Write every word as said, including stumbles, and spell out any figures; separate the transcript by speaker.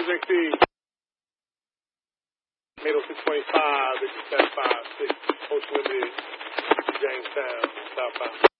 Speaker 1: Sirius X D. eight oh six point five, it's seven five six, Ocean Limited, Jamestown, southbound.